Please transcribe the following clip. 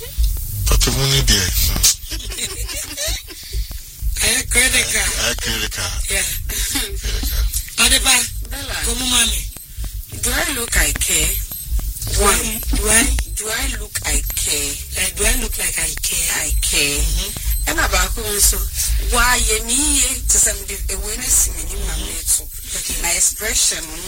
But money there. Credit card. Yeah. Adepa, come mommy. Do I look I care? Do I look I care? Do I look like I care? I care. And about so why ye me to some awareness in my expression.